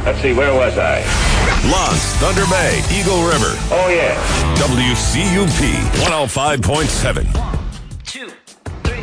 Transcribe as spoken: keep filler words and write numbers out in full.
Let's see, where was I? Lance, Thunder Bay, Eagle River. Oh, yeah. W C U P one oh five point seven. Two.